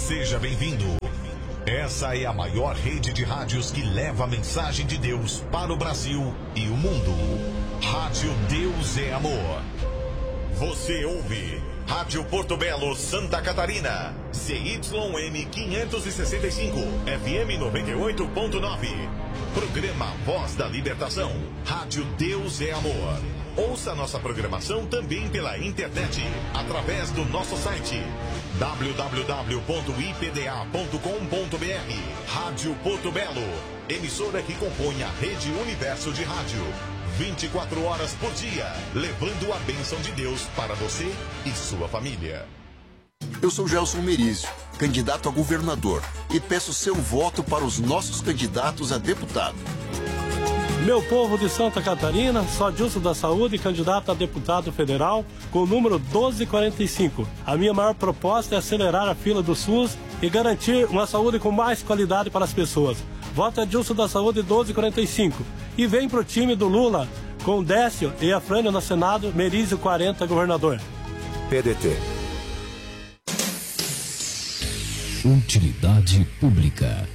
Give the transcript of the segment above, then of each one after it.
Seja bem-vindo. Essa é a maior rede de rádios que leva a mensagem de Deus para o Brasil e o mundo. Rádio Deus é Amor. Você ouve Rádio Porto Belo, Santa Catarina. CYM 565, FM 98.9. Programa Voz da Libertação. Rádio Deus é Amor. Ouça nossa programação também pela internet, através do nosso site www.ipda.com.br. Rádio Porto Belo, emissora que compõe a Rede Universo de Rádio. 24 horas por dia, levando a bênção de Deus para você e sua família. Eu sou Gelson Merizio, candidato a governador, e peço seu voto para os nossos candidatos a deputado. Meu povo de Santa Catarina, sou Adilson da Saúde, candidato a deputado federal, com o número 1245. A minha maior proposta é acelerar a fila do SUS e garantir uma saúde com mais qualidade para as pessoas. Voto Adilson da Saúde 1245. E vem pro time do Lula, com Décio e a Frânia no Senado, Merizio 40, governador. PDT. Utilidade pública.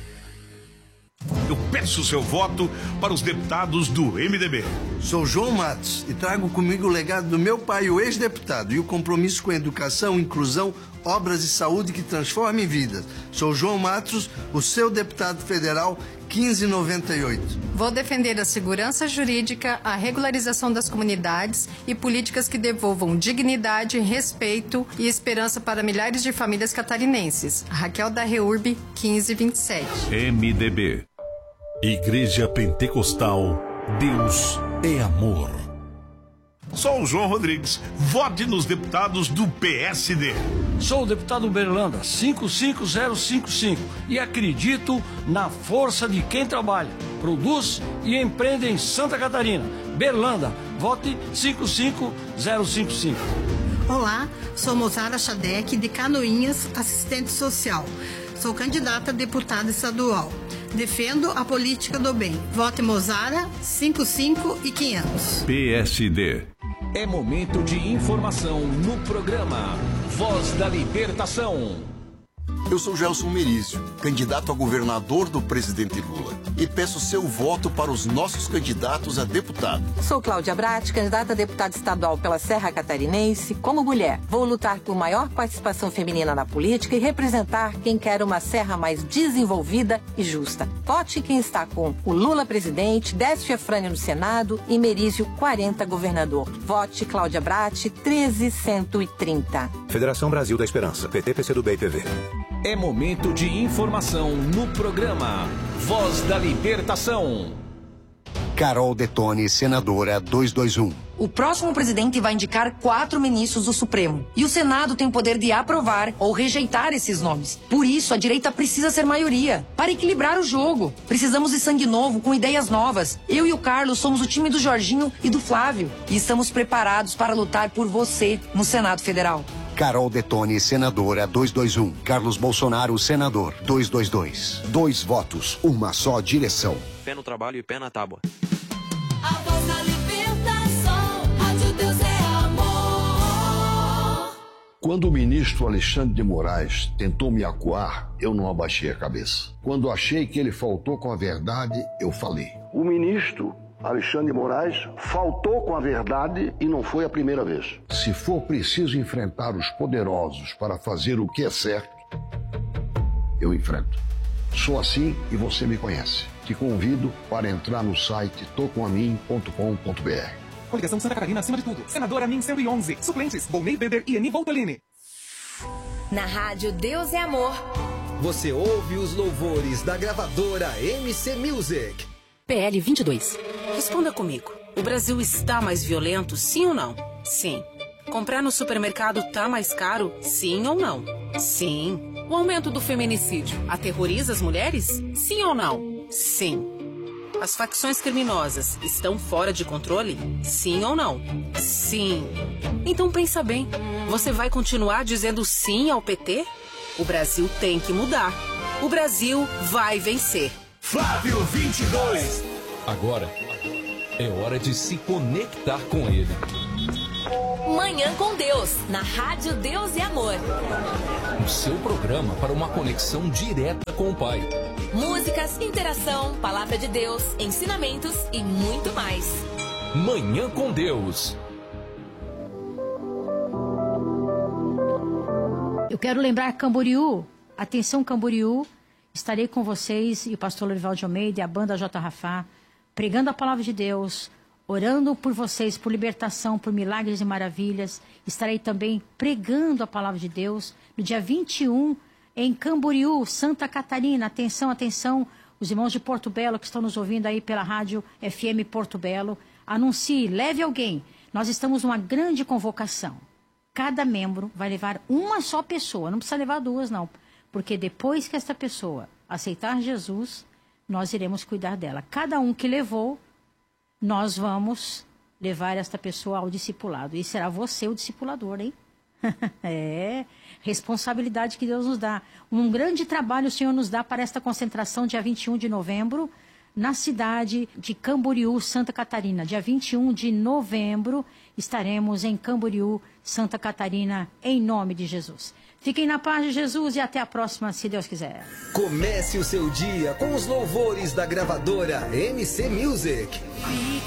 Eu peço seu voto para os deputados do MDB. Sou João Matos e trago comigo o legado do meu pai, o ex-deputado, e o compromisso com a educação, inclusão, obras e saúde que transformem vidas. Sou João Matos, o seu deputado federal 1598. Vou defender a segurança jurídica, a regularização das comunidades e políticas que devolvam dignidade, respeito e esperança para milhares de famílias catarinenses. Raquel da Reurb, 1527. MDB. Igreja Pentecostal, Deus é Amor. Sou o João Rodrigues. Vote nos deputados do PSD. Sou o deputado Berlanda, 55055, e acredito na força de quem trabalha, produz e empreende em Santa Catarina. Berlanda, vote 55055. Olá, sou Mozara Chadec, de Canoinhas, assistente social. Sou candidata a deputada estadual. Defendo a política do bem. Vote Mozara 55500. PSD. É momento de informação no programa Voz da Libertação. Eu sou Gelson Merizio, candidato a governador do presidente Lula, e peço seu voto para os nossos candidatos a deputado. Sou Cláudia Bratti, candidata a deputada estadual pela Serra Catarinense. Como mulher, vou lutar por maior participação feminina na política e representar quem quer uma Serra mais desenvolvida e justa. Vote quem está com o Lula presidente, Décio Efrânio no Senado e Merizio 40 governador. Vote Cláudia Bratti 13130. Federação Brasil da Esperança, PT, PCdoB e PV. É momento de informação no programa Voz da Libertação. Carol Detone, senadora 221. O próximo presidente vai indicar 4 ministros do Supremo. E o Senado tem o poder de aprovar ou rejeitar esses nomes. Por isso, a direita precisa ser maioria. Para equilibrar o jogo. Precisamos de sangue novo, com ideias novas. Eu e o Carlos somos o time do Jorginho e do Flávio. E estamos preparados para lutar por você no Senado Federal. Carol Detone, senadora 221. Carlos Bolsonaro, senador 222. 2 votos, uma só direção. Pé no trabalho e pé na tábua. A voz da libertação, Rádio Deus é amor. Quando o ministro Alexandre de Moraes tentou me acuar, eu não abaixei a cabeça. Quando achei que ele faltou com a verdade, eu falei. O ministro Alexandre de Moraes faltou com a verdade e não foi a primeira vez. Se for preciso enfrentar os poderosos para fazer o que é certo, eu enfrento. Sou assim e você me conhece. Te convido para entrar no site tocomamin.com.br. Coligação Santa Catarina acima de tudo. Senadora Min 111. Suplentes: Volney Weber e Eni Voltolini. Na Rádio Deus é Amor. Você ouve os louvores da gravadora MC Music. PL 22. Responda comigo. O Brasil está mais violento, sim ou não? Sim. Comprar no supermercado tá mais caro, sim ou não? Sim. O aumento do feminicídio aterroriza as mulheres? Sim ou não? Sim. As facções criminosas estão fora de controle? Sim ou não? Sim. Então pensa bem. Você vai continuar dizendo sim ao PT? O Brasil tem que mudar. O Brasil vai vencer. Flávio 22. Agora é hora de se conectar com ele. Manhã com Deus, na Rádio Deus e Amor. O seu programa para uma conexão direta com o Pai. Músicas, interação, palavra de Deus, ensinamentos e muito mais. Manhã com Deus. Eu quero lembrar Camboriú. Atenção, Camboriú. Estarei com vocês e o pastor Lorival de Almeida e a banda J. Rafá, pregando a palavra de Deus, orando por vocês, por libertação, por milagres e maravilhas. Estarei também pregando a palavra de Deus no dia 21 em Camboriú, Santa Catarina. Atenção, atenção, os irmãos de Porto Belo que estão nos ouvindo aí pela rádio FM Porto Belo. Anuncie, leve alguém. Nós estamos numa grande convocação. Cada membro vai levar uma só pessoa, não precisa levar duas não, porque depois que esta pessoa aceitar Jesus, nós iremos cuidar dela. Cada um que levou, nós vamos levar esta pessoa ao discipulado. E será você o discipulador, hein? É, responsabilidade que Deus nos dá. Um grande trabalho o Senhor nos dá para esta concentração dia 21 de novembro, na cidade de Camboriú, Santa Catarina. Dia 21 de novembro, estaremos em Camboriú, Santa Catarina, em nome de Jesus. Fiquem na paz de Jesus e até a próxima, se Deus quiser. Comece o seu dia com os louvores da gravadora MC Music.